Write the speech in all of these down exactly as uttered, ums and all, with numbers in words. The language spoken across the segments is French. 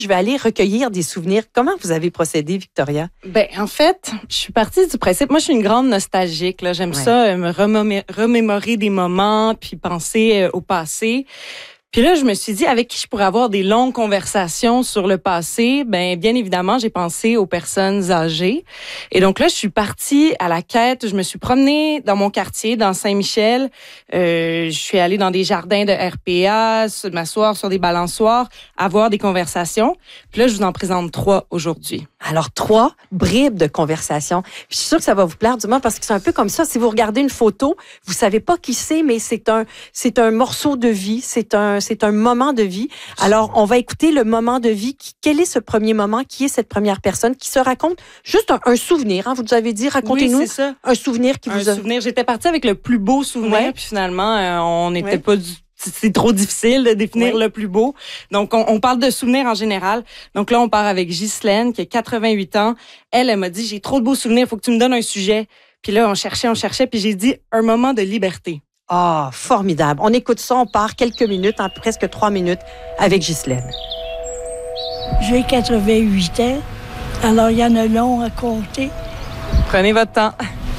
Je vais aller recueillir des souvenirs. Comment vous avez procédé, Victoria? Ben, en fait, je suis partie du principe. Moi, je suis une grande nostalgique, là. J'aime Ouais. ça, euh, me remomé- remémorer des moments, puis penser euh, au passé. Puis là, je me suis dit, avec qui je pourrais avoir des longues conversations sur le passé? Ben, bien évidemment, j'ai pensé aux personnes âgées. Et donc là, je suis partie à la quête. Je me suis promenée dans mon quartier, dans Saint-Michel. Euh, je suis allée dans des jardins de R P A, se- m'asseoir sur des balançoires, avoir des conversations. Puis là, je vous en présente trois aujourd'hui. Alors, trois bribes de conversation. Je suis sûre que ça va vous plaire, du moins, parce que c'est un peu comme ça. Si vous regardez une photo, vous savez pas qui c'est, mais c'est un, c'est un morceau de vie. C'est un, c'est un moment de vie. Alors, on va écouter le moment de vie. Qui, quel est ce premier moment? Qui est cette première personne qui se raconte juste un, un souvenir? Hein? Vous nous avez dit, racontez-nous Oui, c'est ça. un souvenir qui Un vous a... souvenir. J'étais partie avec le plus beau souvenir, Ouais. puis finalement, euh, on n'était Ouais. pas du c'est trop difficile de définir Oui. le plus beau. Donc, on, on parle de souvenirs en général. Donc là, on part avec Ghislaine, qui a quatre-vingt-huit ans. Elle, elle m'a dit, j'ai trop de beaux souvenirs, il faut que tu me donnes un sujet. Puis là, on cherchait, on cherchait, puis j'ai dit, un moment de liberté. Ah, formidable. On écoute ça, on part quelques minutes, en presque trois minutes, avec Ghislaine. J'ai quatre-vingt-huit ans, alors il y en a long à compter. Prenez votre temps.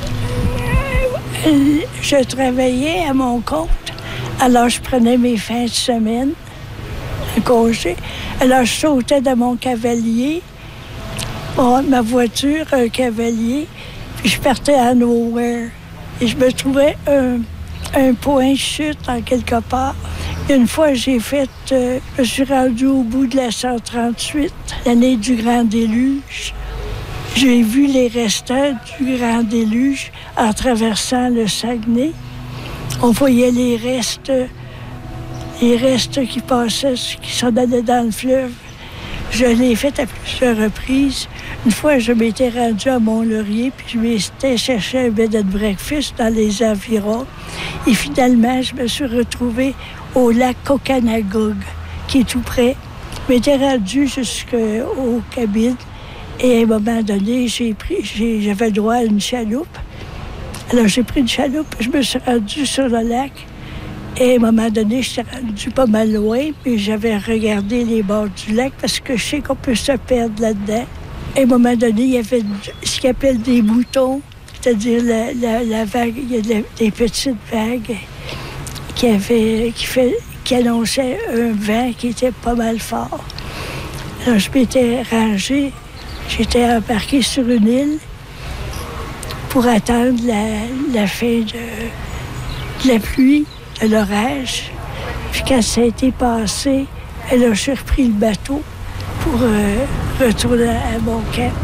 Euh, Je travaillais à mon compte, alors je prenais mes fins de semaine, un congé. Alors je sautais dans mon cavalier, bon, ma voiture, un cavalier, puis je partais à nowhere. Et je me trouvais un, un point de chute en quelque part. Une fois, j'ai fait, euh, je suis rendue au bout de la cent trente-huit, l'année du Grand Déluge. J'ai vu les restants du Grand Déluge en traversant le Saguenay. On voyait les restes, les restes qui passaient, qui s'en allaient dans le fleuve. Je l'ai fait à plusieurs reprises. Une fois, je m'étais rendue à Mont-Laurier, puis je m'étais cherché un bed and breakfast dans les environs. Et finalement, je me suis retrouvée au lac Cocanagog, qui est tout près. Je m'étais rendue jusqu'aux cabines. Et à un moment donné, j'ai pris, j'ai, j'avais droit à une chaloupe. Alors, j'ai pris une chaloupe, je me suis rendue sur le lac. Et à un moment donné, j'étais rendue pas mal loin, mais j'avais regardé les bords du lac parce que je sais qu'on peut se perdre là-dedans. Et à un moment donné, il y avait ce qu'ils appellent des moutons, c'est-à-dire la, la, la vague, il y a de- des petites vagues qui, avaient, qui, fait, qui annonçaient un vent qui était pas mal fort. Alors, je m'étais rangée. J'étais embarquée sur une île pour attendre la, la fin de, de la pluie, de l'orage. Puis quand ça a été passé, alors j'ai repris le bateau pour euh, retourner à mon camp.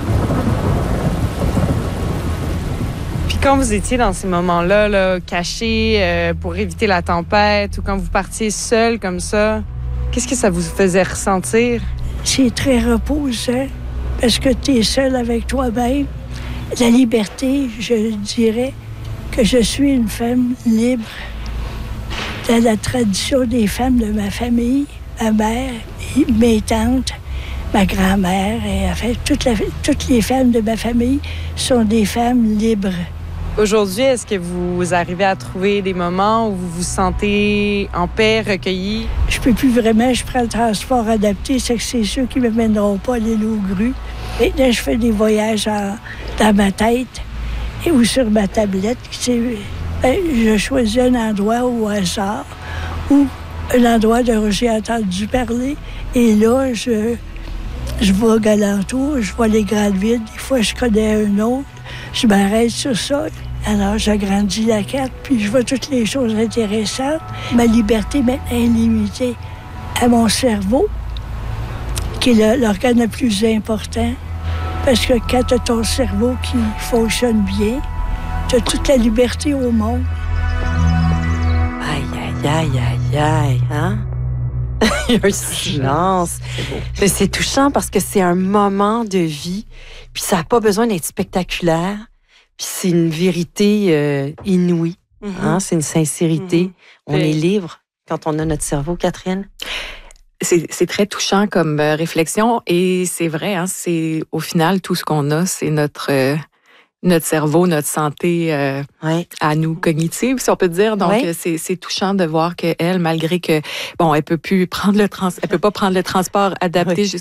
Puis quand vous étiez dans ces moments-là, là, cachés euh, pour éviter la tempête, ou quand vous partiez seul comme ça, qu'est-ce que ça vous faisait ressentir? C'est très reposant parce que tu es seul avec toi-même. La liberté, je dirais que je suis une femme libre dans la tradition des femmes de ma famille, ma mère, mes tantes, ma grand-mère, et en fait, toute la- toutes les femmes de ma famille sont des femmes libres. Aujourd'hui, est-ce que vous arrivez à trouver des moments où vous vous sentez en paix, recueilli? Je peux plus vraiment, je prends le transport adapté, c'est que c'est ceux qui ne me mèneront pas à l'île aux grues. Maintenant, je fais des voyages en- dans ma tête et ou sur ma tablette. C'est, ben, je choisis un endroit au hasard ou un endroit dont j'ai entendu parler. Et là, je, je vais au galantour, je vois les grandes villes. Des fois, je connais un autre. Je m'arrête sur ça. Alors, j'agrandis la carte, puis je vois toutes les choses intéressantes. Ma liberté maintenant est limitée à mon cerveau, qui est le- l'organe le plus important. Parce que quand tu as ton cerveau qui fonctionne bien, tu as toute la liberté au monde. Aïe, aïe, aïe, aïe, aïe, hein? Il y a un silence. Mais c'est touchant parce que c'est un moment de vie, puis ça n'a pas besoin d'être spectaculaire, puis c'est une vérité euh, inouïe, Mm-hmm. hein? C'est une sincérité. Mhm. On Et- est libre quand on a notre cerveau, Catherine. C'est, c'est très touchant comme euh, réflexion et c'est vrai, hein, c'est au final tout ce qu'on a, c'est notre euh, notre cerveau, notre santé euh, Ouais. à nous cognitive, si on peut dire. Donc Ouais. euh, c'est, c'est touchant de voir que elle, malgré que bon, elle peut plus prendre le trans, elle peut pas prendre le transport adapté Oui. jusqu'à